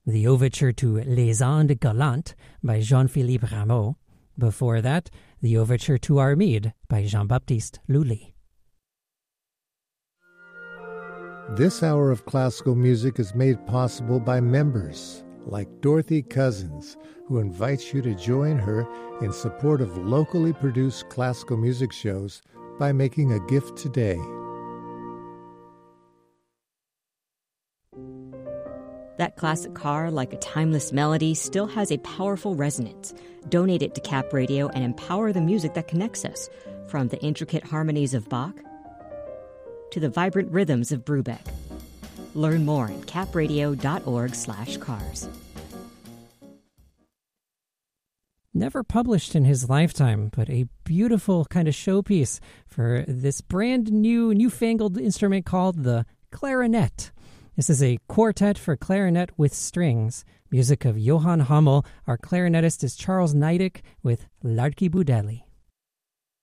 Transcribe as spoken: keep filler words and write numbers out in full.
the overture to Les Andes Galantes by Jean-Philippe Rameau. Before that, the overture to Armide by Jean-Baptiste Lully. This hour of classical music is made possible by members like Dorothy Cousins, who invites you to join her in support of locally produced classical music shows by making a gift today. That classic car, like a timeless melody, still has a powerful resonance. Donate it to Cap Radio and empower the music that connects us, from the intricate harmonies of Bach to the vibrant rhythms of Brubeck. Learn more at capradio.org slash cars. Never published in his lifetime, but a beautiful kind of showpiece for this brand new, newfangled instrument called the clarinet. This is a quartet for clarinet with strings. Music of Johann Hummel. Our clarinetist is Charles Neidig with Larky Budelli.